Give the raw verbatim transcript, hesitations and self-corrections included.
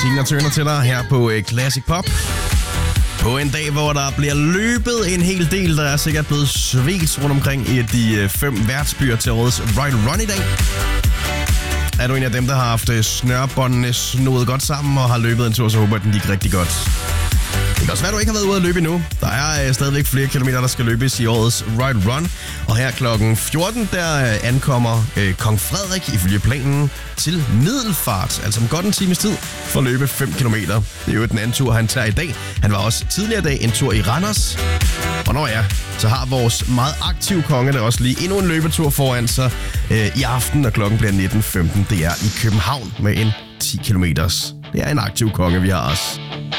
Tina Turner til dig her på Classic Pop. På en dag, hvor der bliver løbet en hel del, der er sikkert blevet svedt rundt omkring i de fem værtsbyer til årets Royal Run i dag. Er du en af dem, der har haft snørbåndene snoet godt sammen og har løbet en tur, så håber jeg, den gik rigtig godt. Det kan også være, at du ikke har været ude at løbe endnu. Der er øh, stadigvæk flere kilometer, der skal løbes i årets Royal Run. Og her klokken fjorten, der øh, ankommer øh, Kong Frederik ifølge planen til Middelfart. Altså om godt en times tid for at løbe fem kilometer. Det er jo den anden tur, han tager i dag. Han var også tidligere i dag en tur i Randers. Og når ja, så har vores meget aktive konge der også lige endnu en løbetur foran sig øh, i aften, når klokken bliver nitten femten. Det er i København med en ti kilometers. Det er en aktiv konge, vi har også.